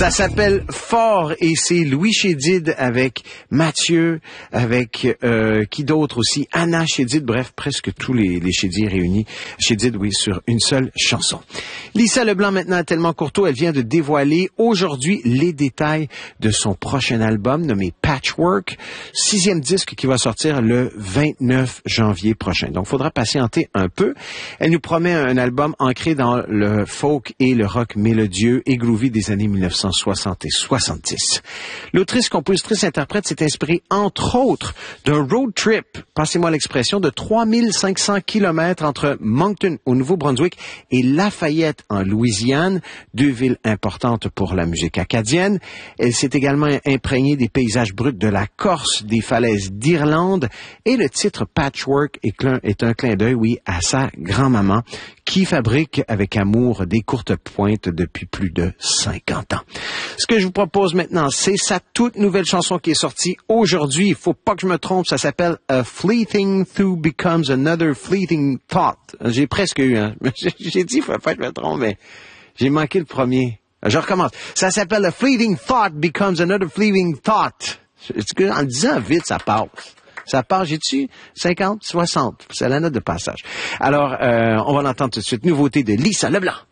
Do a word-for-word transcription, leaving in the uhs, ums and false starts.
Ça s'appelle Fort et c'est Louis Chédid avec Mathieu, avec euh, qui d'autre aussi, Anna Chédid, bref, presque tous les, les Chédid réunis. Chédid, oui, sur une seule chanson. Lisa Leblanc, maintenant à Tellement Courteau, elle vient de dévoiler aujourd'hui les détails de son prochain album nommé Patchwork, sixième disque qui va sortir le vingt-neuf janvier prochain. Donc, il faudra patienter un peu. Elle nous promet un album ancré dans le folk et le rock mélodieux et groovy des années mille neuf cent soixante et soixante-dix. L'autrice, compositrice, interprète s'est inspirée, entre autres, d'un road trip, passez-moi l'expression, de trois mille cinq cents kilomètres entre Moncton, au Nouveau-Brunswick, et Lafayette, en Louisiane, deux villes importantes pour la musique acadienne. Elle s'est également imprégnée des paysages bruts de la Corse, des falaises d'Irlande, et le titre Patchwork est un clin d'œil, oui, à sa grand-maman, qui fabrique avec amour des courtes pointes depuis plus de cinquante ans. Ce que je vous propose maintenant, c'est sa toute nouvelle chanson qui est sortie aujourd'hui. Il faut pas que je me trompe, ça s'appelle A Fleeting Thought Becomes Another Fleeting Thought. J'ai presque eu, hein. J'ai dit, il faut pas que je me trompe, mais j'ai manqué le premier. Je recommence. Ça s'appelle A Fleeting Thought Becomes Another Fleeting Thought. En le disant vite, ça passe. Ça part, j'ai-tu cinquante, soixante. C'est la note de passage. Alors, euh, on va l'entendre tout de suite. Nouveauté de Lisa Leblanc.